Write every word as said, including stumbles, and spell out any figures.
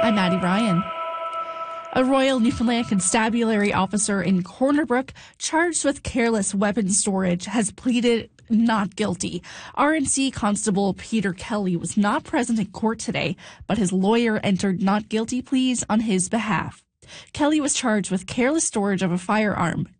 I'm Maddie Ryan. A Royal Newfoundland Constabulary officer in Corner Brook charged with careless weapon storage has pleaded not guilty. R N C Constable Peter Kelly was not present in court today, but his lawyer entered not guilty pleas on his behalf. Kelly was charged with careless storage of a firearm,